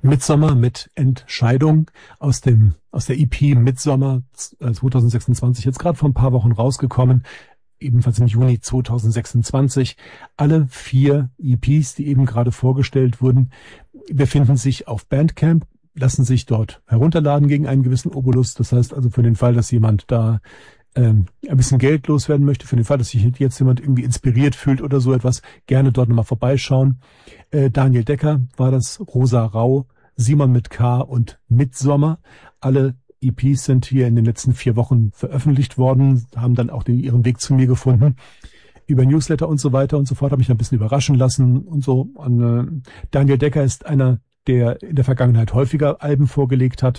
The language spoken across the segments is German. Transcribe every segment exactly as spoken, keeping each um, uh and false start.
Midsommar mit Entscheidung aus dem aus der E P Midsommar zwanzig sechsundzwanzig, jetzt gerade vor ein paar Wochen rausgekommen, ebenfalls im Juni zwanzig sechsundzwanzig. Alle vier E Ps, die eben gerade vorgestellt wurden, befinden sich auf Bandcamp, lassen sich dort herunterladen gegen einen gewissen Obolus. Das heißt also für den Fall, dass jemand da ähm, ein bisschen Geld loswerden möchte, für den Fall, dass sich jetzt jemand irgendwie inspiriert fühlt oder so etwas, gerne dort nochmal vorbeischauen. Äh, Daniel Decker war das, Rosa Rau, Simon mit K und Midsommar. Alle E Ps sind hier in den letzten vier Wochen veröffentlicht worden, haben dann auch den, ihren Weg zu mir gefunden. Über Newsletter und so weiter und so fort, habe mich ein bisschen überraschen lassen und so. Und, äh, Daniel Decker ist einer, der in der Vergangenheit häufiger Alben vorgelegt hat,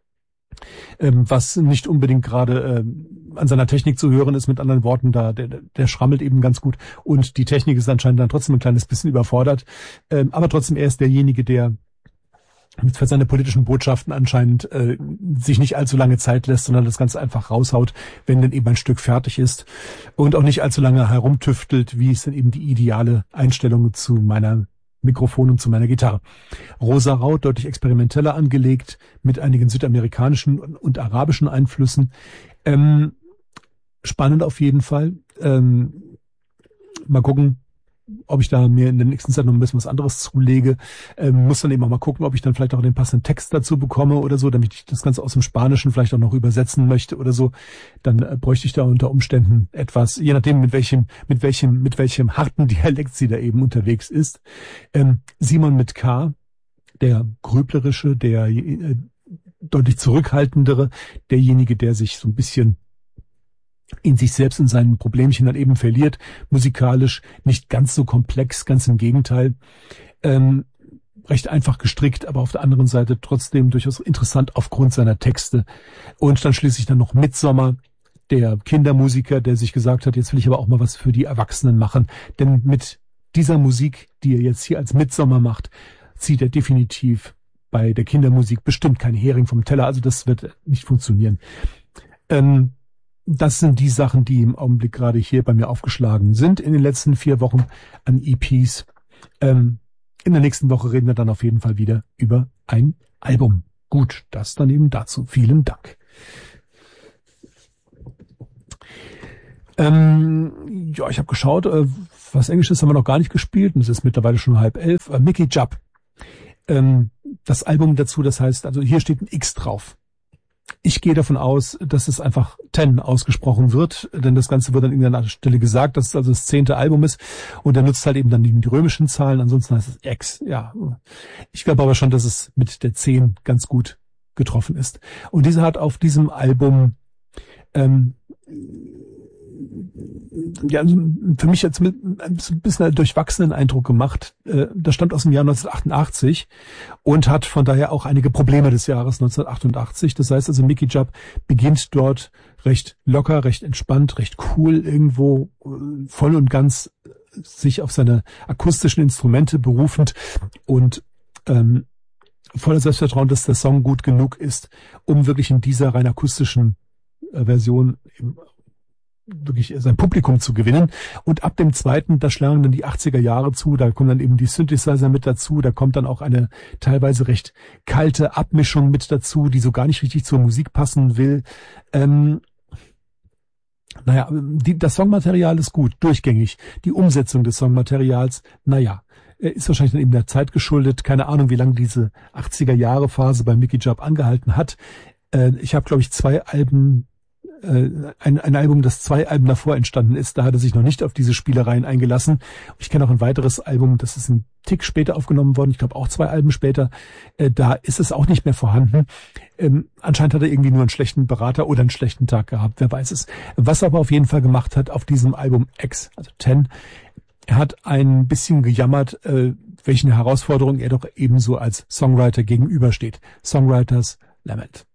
ähm, was nicht unbedingt gerade äh, an seiner Technik zu hören ist, mit anderen Worten, da der, der schrammelt eben ganz gut und die Technik ist anscheinend dann trotzdem ein kleines bisschen überfordert, ähm, aber trotzdem er ist derjenige, der für seine politischen Botschaften anscheinend äh, sich nicht allzu lange Zeit lässt, sondern das Ganze einfach raushaut, wenn dann eben ein Stück fertig ist und auch nicht allzu lange herumtüftelt, wie es denn eben die ideale Einstellung zu meiner Mikrofon und zu meiner Gitarre. Rosa Rau, deutlich experimenteller angelegt, mit einigen südamerikanischen und, und arabischen Einflüssen. Ähm, spannend auf jeden Fall. Ähm, mal gucken, ob ich da mir in der nächsten Zeit noch ein bisschen was anderes zulege. Ähm, muss dann eben auch mal gucken, ob ich dann vielleicht auch den passenden Text dazu bekomme oder so, damit ich das Ganze aus dem Spanischen vielleicht auch noch übersetzen möchte oder so. Dann äh, bräuchte ich da unter Umständen etwas, je nachdem mit welchem, mit welchem, mit welchem harten Dialekt sie da eben unterwegs ist. Ähm, Simon mit K, der grüblerische, der äh, deutlich zurückhaltendere, derjenige, der sich so ein bisschen in sich selbst und seinen Problemchen dann eben verliert, musikalisch nicht ganz so komplex, ganz im Gegenteil, ähm, recht einfach gestrickt, aber auf der anderen Seite trotzdem durchaus interessant aufgrund seiner Texte. Und dann schließlich dann noch Midsommar, der Kindermusiker, der sich gesagt hat, jetzt will ich aber auch mal was für die Erwachsenen machen, denn mit dieser Musik, die er jetzt hier als Midsommar macht, zieht er definitiv bei der Kindermusik bestimmt kein Hering vom Teller, also das wird nicht funktionieren. Ähm, Das sind die Sachen, die im Augenblick gerade hier bei mir aufgeschlagen sind in den letzten vier Wochen an E Ps. Ähm, in der nächsten Woche reden wir dann auf jeden Fall wieder über ein Album. Gut, das dann eben dazu. Vielen Dank. Ähm, ja, ich habe geschaut, äh, was Englisches haben wir noch gar nicht gespielt. Und es ist mittlerweile schon halb elf. Äh, Mickey Jupp. Ähm, das Album dazu, das heißt, also hier steht ein X drauf. Ich gehe davon aus, dass es einfach Ten ausgesprochen wird, denn das Ganze wird an irgendeiner Stelle gesagt, dass es also das zehnte Album ist und er nutzt halt eben dann die, die römischen Zahlen, ansonsten heißt es X. Ja, ich glaube aber schon, dass es mit der zehn ganz gut getroffen ist. Und dieser hat auf diesem Album ähm, ja, für mich jetzt mit ein bisschen einen durchwachsenen Eindruck gemacht. Das stammt aus dem Jahr neunzehnhundertachtundachtzig und hat von daher auch einige Probleme des Jahres neunzehnhundertachtundachtzig. Das heißt also, Mickey Jupp beginnt dort recht locker, recht entspannt, recht cool irgendwo, voll und ganz sich auf seine akustischen Instrumente berufend und ähm, voller Selbstvertrauen, dass der Song gut genug ist, um wirklich in dieser rein akustischen äh, Version eben wirklich sein Publikum zu gewinnen. Und ab dem zweiten, da schlagen dann die achtziger Jahre zu, da kommen dann eben die Synthesizer mit dazu, da kommt dann auch eine teilweise recht kalte Abmischung mit dazu, die so gar nicht richtig zur Musik passen will. Ähm, naja, die, das Songmaterial ist gut, durchgängig. Die Umsetzung des Songmaterials, naja, ist wahrscheinlich dann eben der Zeit geschuldet. Keine Ahnung, wie lange diese achtziger Jahre Phase bei Mickey Jupp angehalten hat. Äh, ich habe, glaube ich, zwei Alben Ein, ein Album, das zwei Alben davor entstanden ist, da hat er sich noch nicht auf diese Spielereien eingelassen. Ich kenne auch ein weiteres Album, das ist ein Tick später aufgenommen worden, ich glaube auch zwei Alben später, äh, da ist es auch nicht mehr vorhanden. Ähm, anscheinend hat er irgendwie nur einen schlechten Berater oder einen schlechten Tag gehabt, wer weiß es. Was er aber auf jeden Fall gemacht hat auf diesem Album X, also Ten, er hat ein bisschen gejammert, äh, welchen Herausforderungen er doch ebenso als Songwriter gegenübersteht. Songwriters Lament.